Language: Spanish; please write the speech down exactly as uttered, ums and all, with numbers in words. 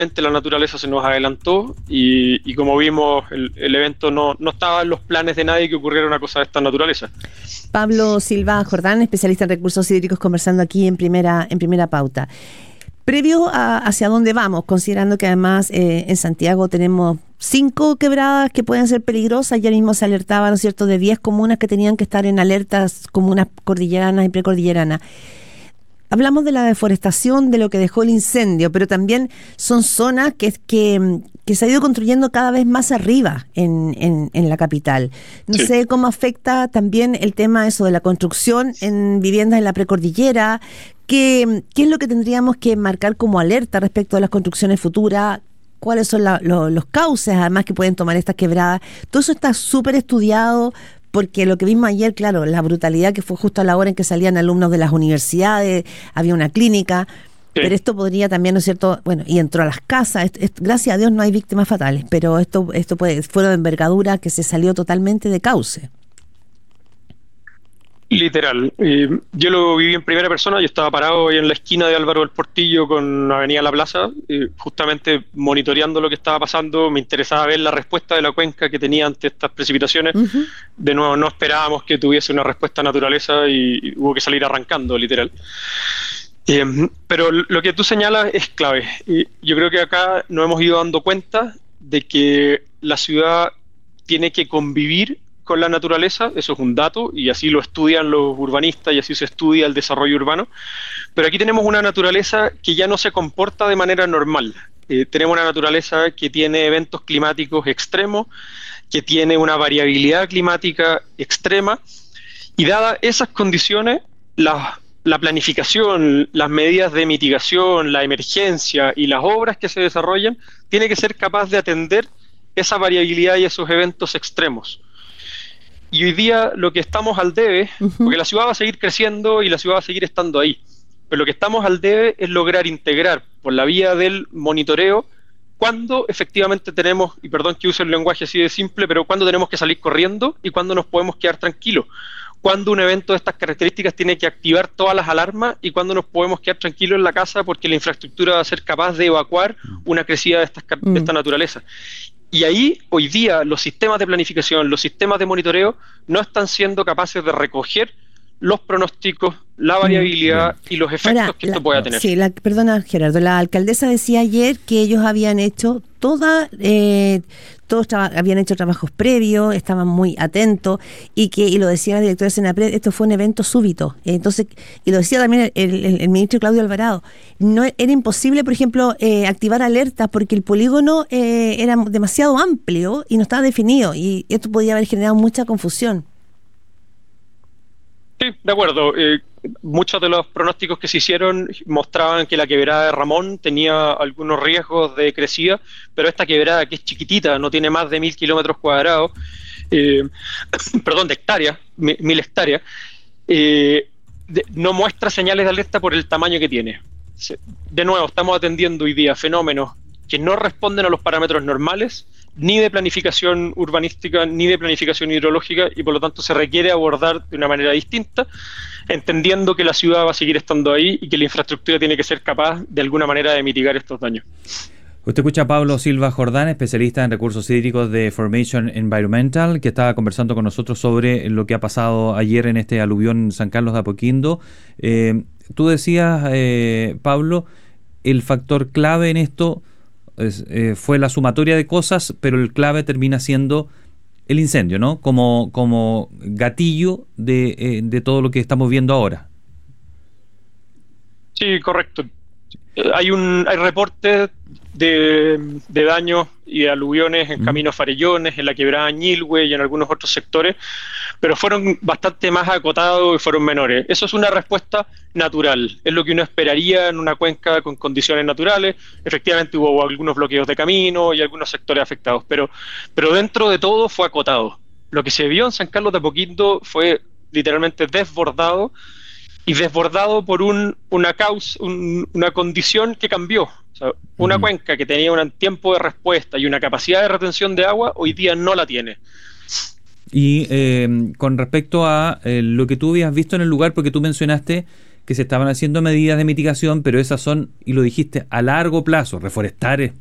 lamentablemente la naturaleza se nos adelantó y, y como vimos, el, el evento no, no estaba en los planes de nadie que ocurriera una cosa de esta naturaleza. Pablo Silva Jordán, especialista en recursos hídricos, conversando aquí en primera, en primera pauta. Previo a hacia dónde vamos, considerando que además eh, en Santiago tenemos cinco quebradas que pueden ser peligrosas, ya mismo se alertaba, ¿no es cierto?, de diez comunas que tenían que estar en alertas, comunas cordilleranas y precordilleranas. Hablamos de la deforestación, de lo que dejó el incendio, pero también son zonas que, que, que se ha ido construyendo cada vez más arriba en, en, en la capital. No sí. sé cómo afecta también el tema eso de la construcción en viviendas en la precordillera. ¿Qué, qué es lo que tendríamos que marcar como alerta respecto a las construcciones futuras? ¿Cuáles son la, lo, los cauces además que pueden tomar estas quebradas? Todo eso está súper estudiado. Porque lo que vimos ayer, claro, la brutalidad que fue justo a la hora en que salían alumnos de las universidades, había una clínica, sí. pero esto podría también, ¿no es cierto? Bueno, y entró a las casas, esto, esto, gracias a Dios no hay víctimas fatales, pero esto esto puede, fue de envergadura que se salió totalmente de cauce. Literal. Eh, yo lo viví en primera persona. Yo estaba parado ahí en la esquina de Álvaro del Portillo con Avenida La Plaza, eh, justamente monitoreando lo que estaba pasando. Me interesaba ver la respuesta de la cuenca que tenía ante estas precipitaciones. Uh-huh. De nuevo, no esperábamos que tuviese una respuesta naturaleza y, y hubo que salir arrancando, literal. Eh, pero lo que tú señalas es clave. Eh, yo creo que acá nos hemos ido dando cuenta de que la ciudad tiene que convivir con la naturaleza, eso es un dato, y así lo estudian los urbanistas y así se estudia el desarrollo urbano, pero aquí tenemos una naturaleza que ya no se comporta de manera normal. Eh, tenemos una naturaleza que tiene eventos climáticos extremos, que tiene una variabilidad climática extrema, y dadas esas condiciones, la, la planificación, las medidas de mitigación, la emergencia y las obras que se desarrollan, tiene que ser capaz de atender esa variabilidad y esos eventos extremos. Y hoy día lo que estamos al debe, uh-huh. porque la ciudad va a seguir creciendo y la ciudad va a seguir estando ahí, pero lo que estamos al debe es lograr integrar por la vía del monitoreo cuándo efectivamente tenemos, y perdón que use el lenguaje así de simple, pero cuándo tenemos que salir corriendo y cuándo nos podemos quedar tranquilos. Cuándo un evento de estas características tiene que activar todas las alarmas y cuándo nos podemos quedar tranquilos en la casa porque la infraestructura va a ser capaz de evacuar una crecida de, estas, de esta naturaleza. Y ahí, hoy día, los sistemas de planificación, los sistemas de monitoreo no están siendo capaces de recoger los pronósticos, la variabilidad mm, y los efectos Ahora, que esto la, pueda tener. Sí, la, perdona, Gerardo, la alcaldesa decía ayer que ellos habían hecho toda, eh, todos traba, habían hecho trabajos previos, estaban muy atentos y que, y lo decía la directora de Senapred, esto fue un evento súbito. Entonces, y lo decía también el, el, el ministro Claudio Alvarado, no era imposible, por ejemplo, eh, activar alertas porque el polígono eh, era demasiado amplio y no estaba definido y esto podía haber generado mucha confusión. Sí, de acuerdo. Eh, muchos de los pronósticos que se hicieron mostraban que la quebrada de Ramón tenía algunos riesgos de crecida, pero esta quebrada, que es chiquitita, no tiene más de mil kilómetros cuadrados, eh, perdón, de hectáreas, mil hectáreas, eh, de, no muestra señales de alerta por el tamaño que tiene. De nuevo, estamos atendiendo hoy día fenómenos que no responden a los parámetros normales, ni de planificación urbanística, ni de planificación hidrológica, y por lo tanto se requiere abordar de una manera distinta, entendiendo que la ciudad va a seguir estando ahí y que la infraestructura tiene que ser capaz de alguna manera de mitigar estos daños. Usted escucha a Pablo Silva Jordán, especialista en recursos hídricos de Formation Environmental, que estaba conversando con nosotros sobre lo que ha pasado ayer en este aluvión San Carlos de Apoquindo. Eh, tú decías, eh, Pablo, el factor clave en esto Es, eh, fue la sumatoria de cosas, pero el clave termina siendo el incendio, ¿no? Como, como gatillo de, eh, de todo lo que estamos viendo ahora. Sí, correcto. Eh, hay un hay reportes de, de daños y de aluviones en mm. Camino Farellones, en la quebrada Ñilhue y en algunos otros sectores, pero fueron bastante más acotados y fueron menores. Eso es una respuesta natural, es lo que uno esperaría en una cuenca con condiciones naturales. Efectivamente hubo algunos bloqueos de camino y algunos sectores afectados, pero, pero dentro de todo fue acotado. Lo que se vio en San Carlos de Apoquindo fue literalmente desbordado, y desbordado por un, una causa, un, una condición que cambió. O sea, una uh-huh. cuenca que tenía un tiempo de respuesta y una capacidad de retención de agua, hoy día no la tiene. Y eh, con respecto a eh, lo que tú habías visto en el lugar, porque tú mencionaste que se estaban haciendo medidas de mitigación, pero esas son, y lo dijiste, a largo plazo. Reforestar es